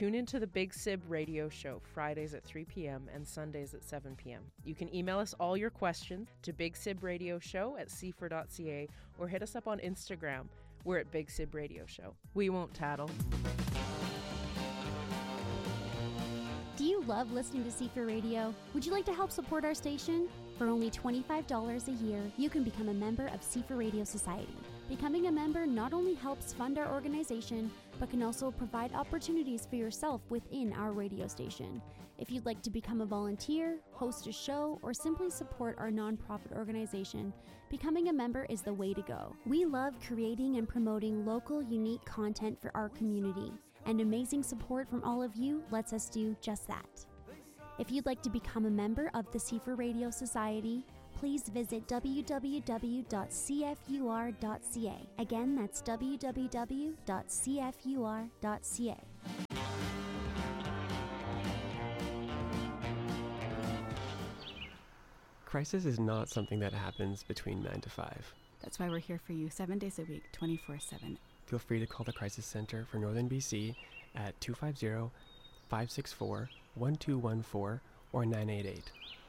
Tune into the Big Sib Radio Show Fridays at 3 p.m. and Sundays at 7 p.m. You can email us all your questions to bigsibradioshow@cfor.ca or hit us up on Instagram. We're at Big Sib Radio Show. We won't tattle. Do you love listening to C4 Radio? Would you like to help support our station? For only $25 a year, you can become a member of C4 Radio Society. Becoming a member not only helps fund our organization, but can also provide opportunities for yourself within our radio station. If you'd like to become a volunteer, host a show, or simply support our nonprofit organization, becoming a member is the way to go. We love creating and promoting local, unique content for our community, and amazing support from all of you lets us do just that. If you'd like to become a member of the C4 Radio Society, please visit www.cfur.ca. Again, that's www.cfur.ca. Crisis is not something that happens between 9 to 5. That's why we're here for you 7 days a week, 24/7. Feel free to call the Crisis Center for Northern BC at 250-564-1214 or 988.